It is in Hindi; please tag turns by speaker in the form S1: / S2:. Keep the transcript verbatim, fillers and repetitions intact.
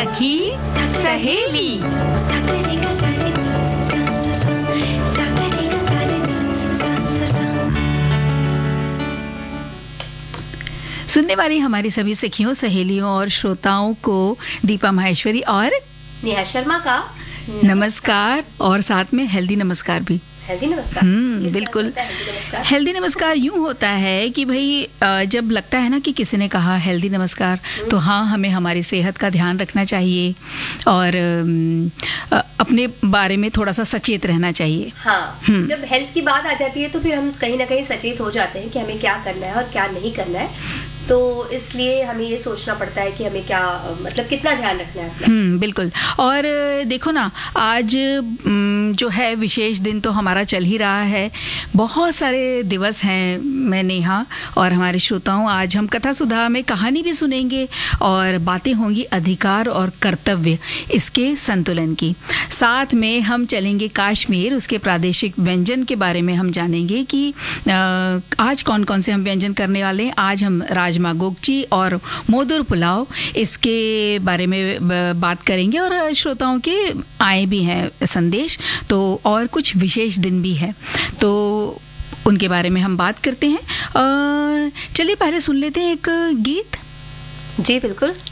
S1: सखी सहेली। सुनने वाली हमारी सभी सखियों, सहेलियों और श्रोताओं को दीपा माहेश्वरी और
S2: नेहा शर्मा का
S1: नमस्कार, और साथ में हेल्दी नमस्कार भी।
S2: हेल्दी नमस्कार।
S1: हम्म बिल्कुल। हेल्दी नमस्कार यूं होता है कि भाई जब लगता है ना कि किसी ने कहा हेल्दी नमस्कार, तो हाँ, हमें हमारी सेहत का ध्यान रखना चाहिए और अपने बारे में थोड़ा सा सचेत रहना चाहिए।
S2: हाँ, जब हेल्थ की बात आ जाती है तो फिर हम कहीं ना कहीं सचेत हो जाते हैं कि हमें क्या करना है और क्या नहीं करना है। तो इसलिए हमें ये सोचना पड़ता है कि हमें क्या, मतलब कितना ध्यान रखना है अपना।
S1: हम्म बिल्कुल। और देखो ना, आज जो है विशेष दिन तो हमारा चल ही रहा है। बहुत सारे दिवस हैं। मैं नेहा और हमारे श्रोताओं, आज हम कथा सुधा में कहानी भी सुनेंगे और बातें होंगी अधिकार और कर्तव्य, इसके संतुलन की। साथ में हम चलेंगे काश्मीर, उसके प्रादेशिक व्यंजन के बारे में हम जानेंगे कि आज कौन कौन से हम व्यंजन करने वाले हैं। आज हम राजमा गोगची और मोदुर पुलाव, इसके बारे में बात करेंगे और श्रोताओं के आए भी हैं संदेश, तो और कुछ विशेष दिन भी है, तो उनके बारे में हम बात करते हैं। चलिए पहले सुन लेते हैं एक गीत।
S2: जी बिल्कुल।